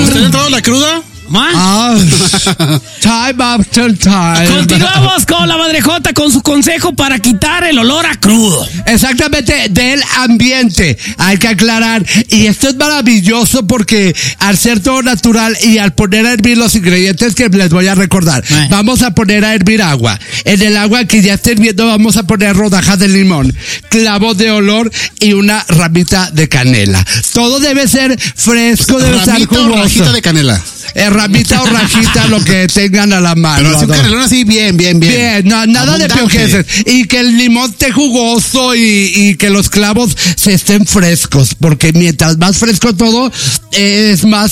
¿Usted ha entrado a la cruda? Time after time. Continuamos con la Madrejota con su consejo para quitar el olor a crudo. Exactamente, del ambiente. Hay que aclarar. Y esto es maravilloso porque al ser todo natural y al poner a hervir los ingredientes que les voy a recordar, vamos a poner a hervir agua. En el agua que ya esté hirviendo vamos a poner rodajas de limón, clavos de olor y una ramita de canela. Todo debe ser fresco, debe estar jugoso. ¿Ramita o rajita de canela? Ramita o rajita, lo que tengan a la mano. Pero así un canelón así, bien. Bien, no, nada de piojeces. Y que el limón esté jugoso y que los clavos se estén frescos. Porque mientras más fresco todo, es más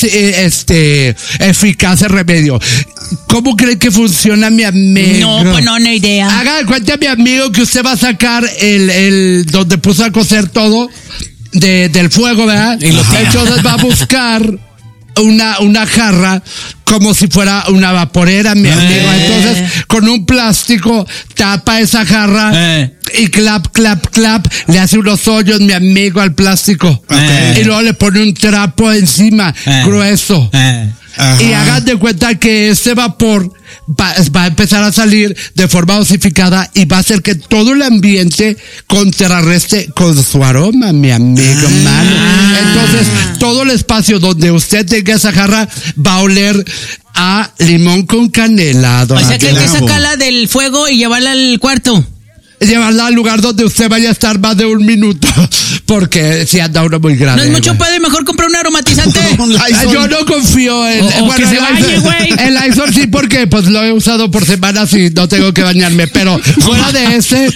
eficaz el remedio. ¿Cómo cree que funciona, mi amigo? No, pues no idea. Haga de cuenta, mi amigo, que usted va a sacar el donde puso a cocer todo del fuego, ¿verdad? Y entonces va a buscar una jarra como si fuera una vaporera, mi amigo. Entonces, con un plástico tapa esa jarra y clap, le hace unos hoyos, mi amigo, al plástico. Y luego le pone un trapo encima, grueso. Y hagan de cuenta que ese vapor va a empezar a salir de forma dosificada y va a hacer que todo el ambiente contrarreste con su aroma, mi amigo, mano. Entonces, todo el espacio donde usted tenga esa jarra va a oler a limón con canela. O sea que hay que sacarla del fuego y llevarla al cuarto. Llevarla al lugar donde usted vaya a estar más de 1 minuto, porque si anda uno muy grande. No es mucho pedo y mejor comprar un aromatizante. Yo no confío en... que se bañe, güey. El Lysol sí, porque pues lo he usado por semanas y no tengo que bañarme, pero fuera de ese...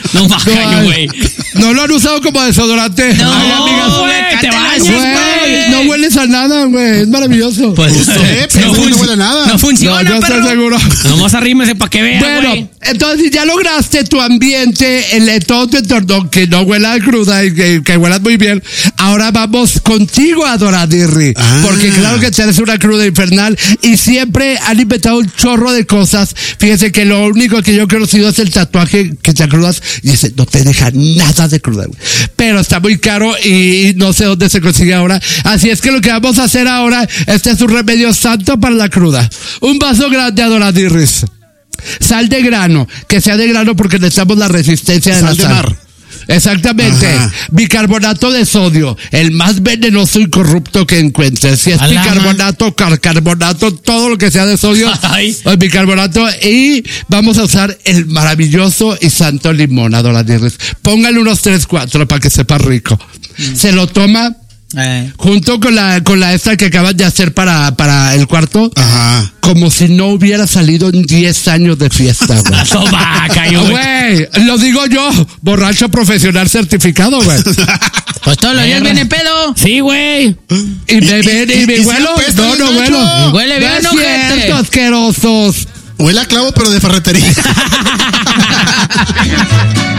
No lo han usado como desodorante. No, güey, te bañas, güey. No hueles a nada, güey, es maravilloso. Pues no huele a nada. No funciona, yo estoy seguro. Nomás arrímese para que vea, Bueno, entonces si ya lograste tu ambiente, todo tu entorno, que no huela a cruda y que huelas muy bien, ahora vamos contigo a Doradirri, porque claro que tienes una cruda infernal y siempre han inventado un chorro de cosas. Fíjense que lo único que yo he conocido es el tatuaje que te crudas y ese no te deja nada de cruda, güey. Pero está muy caro y no sé dónde se consigue ahora. Así es que lo que vamos a hacer ahora, este es un remedio santo para la cruda. Un vaso grande a Doradirris. Sal de grano, que sea de grano porque necesitamos la resistencia de la sal. De mar. Exactamente. Bicarbonato de sodio, el más venenoso y corrupto que encuentres. Si es bicarbonato, carbonato, todo lo que sea de sodio, el bicarbonato. Y vamos a usar el maravilloso y santo limón, Doradirris. Póngale unos 3-4 para que sepa rico. Se lo toma junto con la esta que acaban de hacer para el cuarto. Como si no hubiera salido en 10 años de fiesta, güey. Güey, lo digo yo, borracho profesional certificado, güey. Pues todos los días viene pedo. Sí, güey. Y me huelo. No huelo. Huele bien, no, gente. Asquerosos. Huele a clavo, pero de ferretería.